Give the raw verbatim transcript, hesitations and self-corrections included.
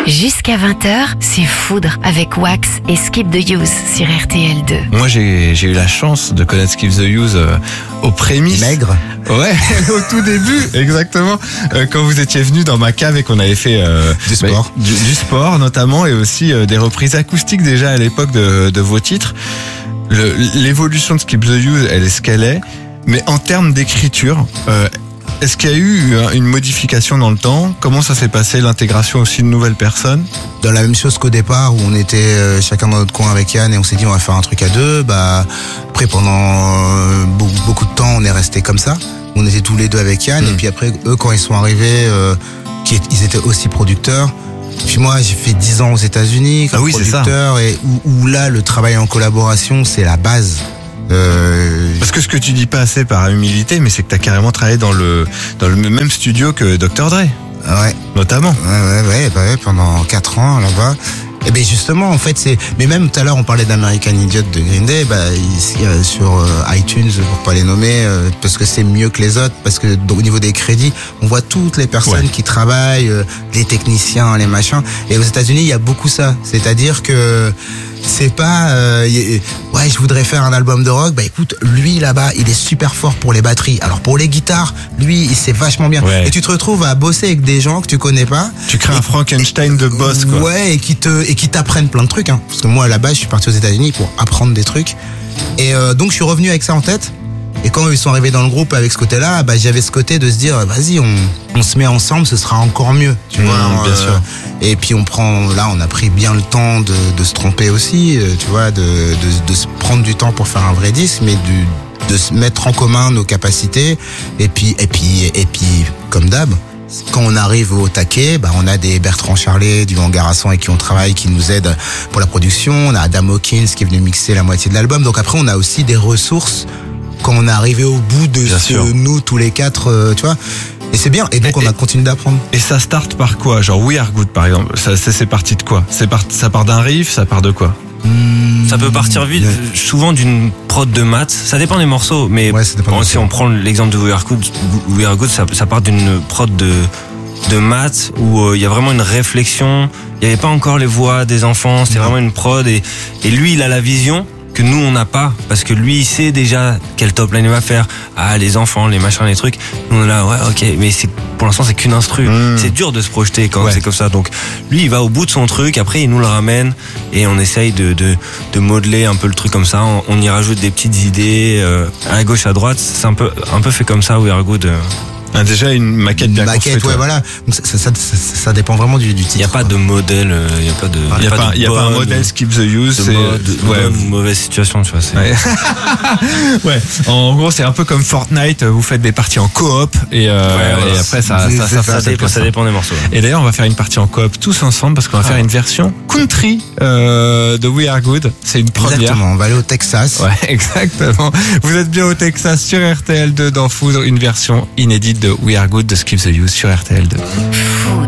Jusqu'à vingt heures, c'est Foudre avec Wax et Skip the Use sur R T L deux. Moi, j'ai, j'ai eu la chance de connaître Skip the Use euh, aux prémices. Maigre. Ouais, au tout début, exactement. Euh, quand vous étiez venu dans ma cave et qu'on avait fait euh, Du sport. bah, du, du sport notamment, et aussi euh, des reprises acoustiques déjà à l'époque de, de vos titres. Le, l'évolution de Skip the Use, elle est ce qu'elle est. Mais en termes d'écriture, euh, est-ce qu'il y a eu une modification dans le temps? Comment ça s'est passé, l'intégration aussi de nouvelles personnes? Dans la même chose qu'au départ, où on était euh, chacun dans notre coin avec Yann et on s'est dit on va faire un truc à deux. Bah après pendant euh, beaucoup, beaucoup de temps, on est resté comme ça. On était tous les deux avec Yann. Mmh. Et puis après, eux, quand ils sont arrivés, euh, qui, ils étaient aussi producteurs. Puis moi, j'ai fait dix ans aux États-Unis comme ah oui, producteur, et où, où là, le travail en collaboration, c'est la base. Euh... Parce que ce que tu dis pas assez par humilité, mais c'est que t'as carrément travaillé dans le dans le même studio que docteur Dre. Ouais. Notamment. Ouais, ouais, ouais, bah ouais, pendant quatre ans là-bas. Et ben justement, en fait, c'est. Mais même tout à l'heure, on parlait d'American Idiot de Green Day. Bah ici, euh, sur euh, iTunes, pour pas les nommer, euh, parce que c'est mieux que les autres, parce que au niveau des crédits, on voit toutes les personnes ouais. qui travaillent, euh, les techniciens, les machins. Et aux États-Unis, il y a beaucoup ça. C'est-à-dire que c'est pas euh, y, ouais, je voudrais faire un album de rock. Bah écoute, lui là-bas, il est super fort pour les batteries. Alors pour les guitares, lui, il sait vachement bien. Ouais. Et tu te retrouves à bosser avec des gens que tu connais pas. Tu crées et, un Frankenstein et, de boss, quoi. Ouais, et qui te et qui t'apprennent plein de trucs. Hein. Parce que moi, à la base, je suis parti aux États-Unis pour apprendre des trucs. Et euh, donc, je suis revenu avec ça en tête. Et quand ils sont arrivés dans le groupe avec ce côté-là, bah, j'avais ce côté de se dire, vas-y, on, on se met ensemble, ce sera encore mieux. Tu mmh, vois, bien euh, sûr. Et puis on prend, là, on a pris bien le temps de, de se tromper aussi, euh, tu vois, de, de, de se prendre du temps pour faire un vrai disque, mais du, de se mettre en commun nos capacités. Et puis, et puis, et puis, comme d'hab. Quand on arrive au taquet, bah on a des Bertrand Charlet du Hangar à Son avec qui on travaille, qui nous aident pour la production. On a Adam Hawkins qui est venu mixer la moitié de l'album. Donc après, on a aussi des ressources quand on est arrivé au bout de bien ce, sûr. nous tous les quatre, euh, tu vois. Et c'est bien. Et donc et, on a continué d'apprendre. Et ça start par quoi? Genre We Are Good par exemple. Ça, c'est, c'est parti de quoi? C'est part, ça part d'un riff, ça part de quoi? Mmh, ça peut partir vite, ouais. souvent d'une prod de maths. Ça dépend des morceaux, mais ouais, ça dépend bon, si on prend l'exemple de We Are Good, We Are Good, ça, ça part d'une prod de de maths où il euh, y a vraiment une réflexion. Il y avait pas encore les voix des enfants. C'est vraiment une prod et et lui, il a la vision que nous on n'a pas, parce que lui il sait déjà quel top line il va faire. Ah, les enfants, les machins, les trucs. Nous on est là, ouais, ok, mais c'est pour l'instant c'est qu'une instru. Mmh. C'est dur de se projeter quand ouais. c'est comme ça. Donc lui il va au bout de son truc, après il nous le ramène et on essaye de de, de modeler un peu le truc comme ça. On, on y rajoute des petites idées euh, à gauche, à droite. C'est un peu un peu fait comme ça. We Are Good. Euh, Ah, déjà une maquette bien maquette, construite. Ouais, voilà. Donc ça, ça, ça, ça, ça dépend vraiment du, du titre. Il n'y a pas de modèle, il n'y a pas de. Il n'y a, pas, y a pas un modèle Skip the Use. C'est une ouais, mauvaise situation, tu vois. C'est... Ouais. ouais. En gros, c'est un peu comme Fortnite. Vous faites des parties en coop et, euh, ouais, ouais, et après ça, ça, ça, ça, ça, dépend, ça dépend des morceaux. Et d'ailleurs, on va faire une partie en coop tous ensemble parce qu'on va ah. faire une version country euh, de We Are Good. C'est une première. Exactement. On va aller au Texas. Ouais, exactement. Vous êtes bien au Texas sur R T L deux dans Foudre, une version inédite de We Are Good de Skip the Use sur R T L deux.